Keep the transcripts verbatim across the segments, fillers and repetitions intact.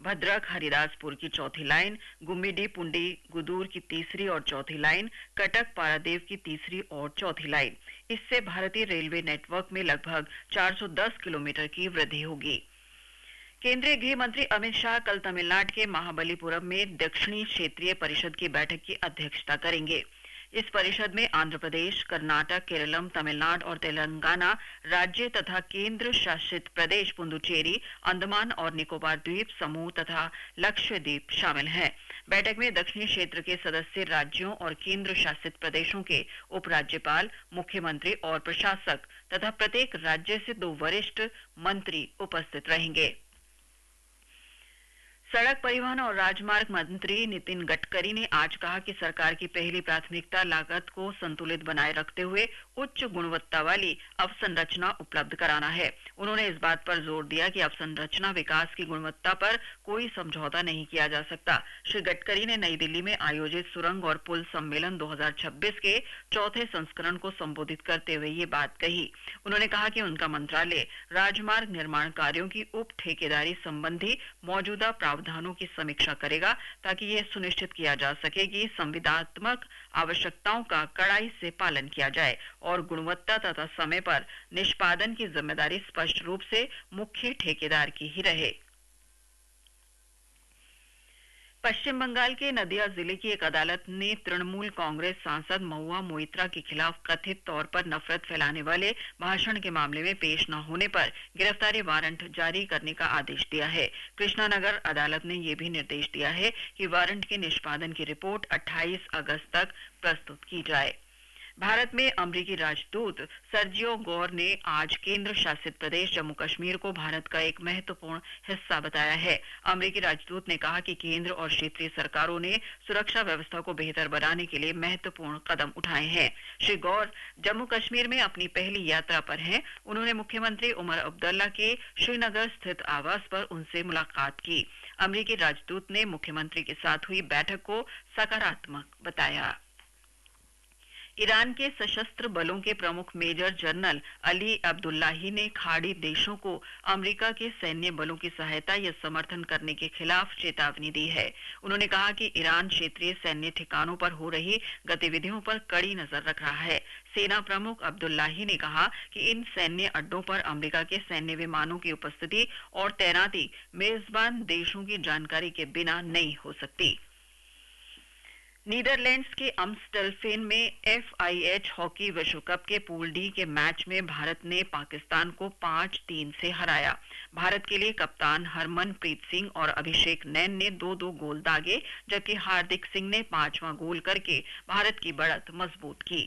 भद्रक हरिदासपुर की चौथी लाइन, गुम्मीडी पुंडी गुदूर की तीसरी और चौथी लाइन, कटक पारादेव की तीसरी और चौथी लाइन। इससे भारतीय रेलवे नेटवर्क में लगभग चार सौ दस किलोमीटर की वृद्धि होगी। केंद्रीय गृह मंत्री अमित शाह कल तमिलनाडु के महाबलीपुरम में दक्षिणी क्षेत्रीय परिषद की बैठक की अध्यक्षता करेंगे। इस परिषद में आंध्र प्रदेश, कर्नाटक, केरलम, तमिलनाडु और तेलंगाना राज्य तथा केंद्र शासित प्रदेश पुदुचेरी, अंडमान और निकोबार द्वीप समूह तथा लक्षद्वीप शामिल हैं। बैठक में दक्षिणी क्षेत्र के सदस्य राज्यों और केंद्र शासित प्रदेशों के उपराज्यपाल, मुख्यमंत्री और प्रशासक तथा प्रत्येक राज्य से दो वरिष्ठ मंत्री उपस्थित रहेंगे। सड़क परिवहन और राजमार्ग मंत्री नितिन गडकरी ने आज कहा कि सरकार की पहली प्राथमिकता लागत को संतुलित बनाए रखते हुए उच्च गुणवत्ता वाली अवसंरचना उपलब्ध कराना है। उन्होंने इस बात पर जोर दिया कि अवसंरचना विकास की गुणवत्ता पर कोई समझौता नहीं किया जा सकता। श्री गडकरी ने नई दिल्ली में आयोजित सुरंग और पुल सम्मेलन दो हज़ार छब्बीस के चौथे संस्करण को संबोधित करते हुए ये बात कही। उन्होंने कहा कि उनका मंत्रालय राजमार्ग निर्माण कार्यों की उप ठेकेदारी संबंधी मौजूदा प्रावधानों की समीक्षा करेगा ताकि यह सुनिश्चित किया जा सके कि संविदात्मक आवश्यकताओं का कड़ाई से पालन किया जाए और गुणवत्ता तथा समय पर निष्पादन की जिम्मेदारी स्पष्ट रूप से मुख्य ठेकेदार की ही रहे। पश्चिम बंगाल के नदिया जिले की एक अदालत ने तृणमूल कांग्रेस सांसद महुआ मोइत्रा के खिलाफ कथित तौर पर नफरत फैलाने वाले भाषण के मामले में पेश न होने पर गिरफ्तारी वारंट जारी करने का आदेश दिया है। कृष्णानगर अदालत ने यह भी निर्देश दिया है कि वारंट के निष्पादन की रिपोर्ट अट्ठाईस अगस्त तक प्रस्तुत की जाए। भारत में अमेरिकी राजदूत सर्जियो गौर ने आज केंद्र शासित प्रदेश जम्मू कश्मीर को भारत का एक महत्वपूर्ण हिस्सा बताया है। अमेरिकी राजदूत ने कहा कि केंद्र और क्षेत्रीय सरकारों ने सुरक्षा व्यवस्था को बेहतर बनाने के लिए महत्वपूर्ण कदम उठाए हैं। श्री गौर जम्मू कश्मीर में अपनी पहली यात्रा पर हैं। उन्होंने मुख्यमंत्री उमर अब्दुल्ला के श्रीनगर स्थित आवास पर उनसे मुलाकात की। अमेरिकी राजदूत ने मुख्यमंत्री के साथ हुई बैठक को सकारात्मक बताया। ईरान के सशस्त्र बलों के प्रमुख मेजर जनरल अली अब्दुल्लाही ने खाड़ी देशों को अमेरिका के सैन्य बलों की सहायता या समर्थन करने के खिलाफ चेतावनी दी है। उन्होंने कहा कि ईरान क्षेत्रीय सैन्य ठिकानों पर हो रही गतिविधियों पर कड़ी नजर रख रहा है। सेना प्रमुख अब्दुल्लाही ने कहा कि इन सैन्य अड्डों पर अमेरिका के सैन्य विमानों की उपस्थिति और तैनाती मेजबान देशों की जानकारी के बिना नहीं हो सकती। नीदरलैंड्स के अम्स्टलफेन में एफ आई एच हॉकी विश्व कप के पूल डी के मैच में भारत ने पाकिस्तान को पाँच तीन से हराया। भारत के लिए कप्तान हरमनप्रीत सिंह और अभिषेक नैन ने दो दो गोल दागे, जबकि हार्दिक सिंह ने पांचवां गोल करके भारत की बढ़त मजबूत की।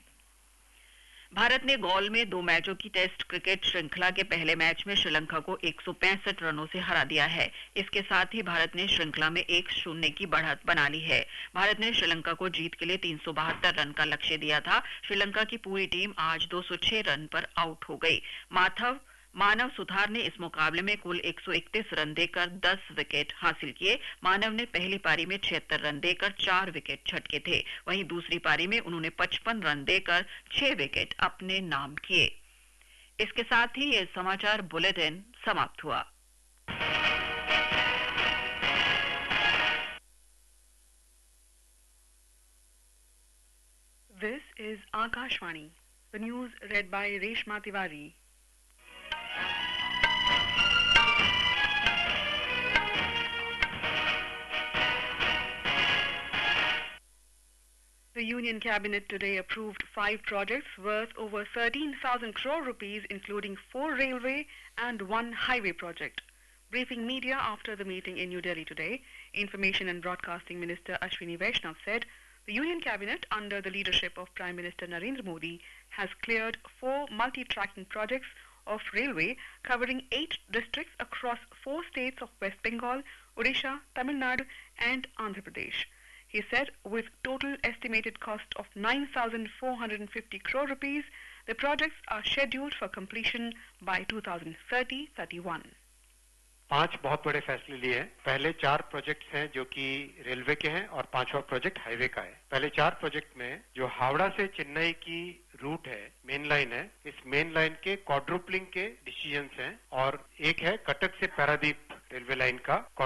भारत ने गौल में दो मैचों की टेस्ट क्रिकेट श्रृंखला के पहले मैच में श्रीलंका को एक सौ पैंसठ रनों से हरा दिया है। इसके साथ ही भारत ने श्रृंखला में एक शून्य की बढ़त बना ली है। भारत ने श्रीलंका को जीत के लिए तीन सौ बहत्तर रन का लक्ष्य दिया था। श्रीलंका की पूरी टीम आज दो सौ छह रन पर आउट हो गई। माथव मानव सुथार ने इस मुकाबले में कुल एक सौ इकतीस रन देकर दस विकेट हासिल किए। मानव ने पहली पारी में छिहत्तर रन देकर चार विकेट झटके थे। वहीं दूसरी पारी में उन्होंने पचपन रन देकर छह विकेट अपने नाम किए। इसके साथ ही यह समाचार बुलेटिन समाप्त हुआ। This is Akashvani. The news read by Reshma Tiwari. The Union Cabinet today approved five projects worth over thirteen thousand crore rupees, including four railway and one highway project. Briefing media after the meeting in New Delhi today, Information and Broadcasting Minister Ashwini Vaishnav said the Union Cabinet, under the leadership of Prime Minister Narendra Modi, has cleared four multi-tracking projects of railway covering eight districts across four states of West Bengal, Odisha, Tamil Nadu and Andhra Pradesh. He said with total estimated cost of nine thousand four hundred fifty crore rupees, the projects are scheduled for completion by two thousand thirty to thirty-one. पांच बहुत बड़े फैसले लिए हैं। पहले चार projects हैं जो कि रेलवे के हैं और पांचवा प्रोजेक्ट हाईवे का है। पहले चार प्रोजेक्ट में जो हावड़ा से चेन्नई की रूट है, मेन लाइन है, इस मेन लाइन के क्वाड्रुपलिंग के डिसीजंस हैं और एक है कटक से पारादीप रेलवे लाइन का